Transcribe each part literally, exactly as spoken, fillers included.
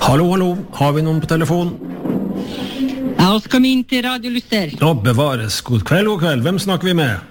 Hallo, hallo, har vi noen på telefon? Ja, oss kom inn til Radio Luster. Nå bevares, god kveld, god kveld, hvem snakker vi med?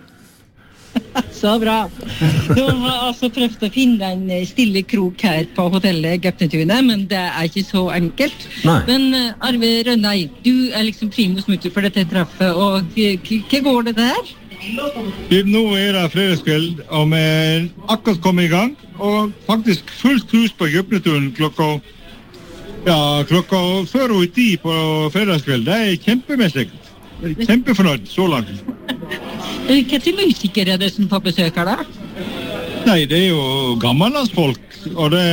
Så bra. Du har altså prøvd å finne en stille krok her på hotellet Gøpnetunet, men det er ikke så enkelt. Nei. Men uh, Arve Rønnei, du er liksom primus motor for dette traffet, og hva går det der? Nå er det fredagskveld, og vi er akkurat kommet i gang, og faktisk fullt hus på Gøpnetunet klokka, ja, klokka før og ti på fredagskveld. Det er kjempemessig. Kjempefornøyd så langt. Hva til musikere er det som får besøk her da? Nei, det er jo gammellandsfolk, og det,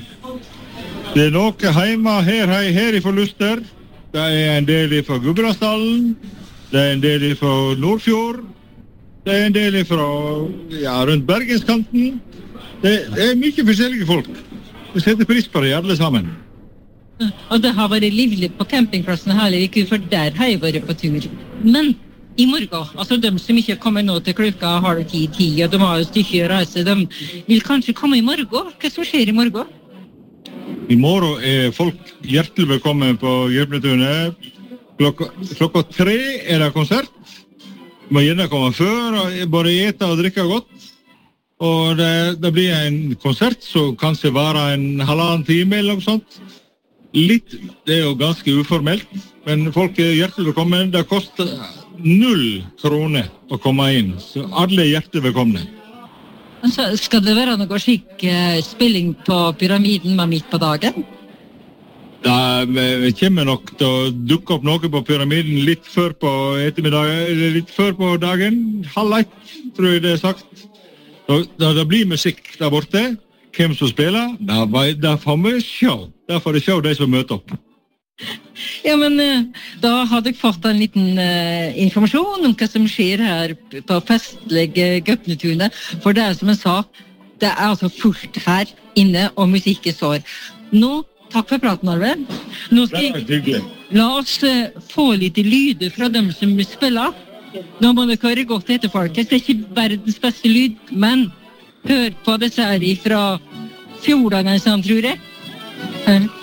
det er noe hjemme her, her, her i Luster. Det er en del fra Gudbrandsdalen, det er en del fra Nordfjord, det er en del fra, ja, rundt Bergenskanten. Det, det er mye forskjellige folk. Vi setter pris på det alle sammen. Og det har vært livlig på campingplassen hele uken, for der har jeg vært på tur. Men i morgen, altså de som ikke kommer nå til klokka halv ti, ti, og de har et stykke å reise, de vil kanskje komme i morgen. Hva som skjer i morgen? I morgen er folk hjertelig velkommen på Gøpnetunet. Klokka, klokka tre er det konsert. Du må gjerne komme før, og bare ete og drikke godt. Og det, det blir en konsert som kanskje varer en halvannen time eller noe sånt. Litt, det er jo ganske uformelt, men folk er hjertelig velkommen. Det koster null kroner å komme inn, så alle er hjertelig velkomne. Altså, skal det være noe slik uh, spilling på pyramiden med midt på dagen? Da vi kommer nok til å dukke opp noe på pyramiden litt før på ettermiddagen, eller litt før på dagen, halv ett, tror jeg det er sagt. Da, da det blir musikk der borte, hvem som spiller, da, da får vi se. Da får vi se de som møter opp. Ja, men uh, da har dere fått en liten uh, informasjon om hva som skjer her på festlige Gøpnetunet. For det er som jeg sa, det er altså fullt her inne, og musikken står. Nå, takk for praten, Arve. Nå skal jeg, la oss uh, få litt lyder fra dem som spiller. Nå må dere høre godt etter, folkens. Det er ikke verdens beste lyd, men hør på disse her fra fjordene, sånn, tror jeg. Hør.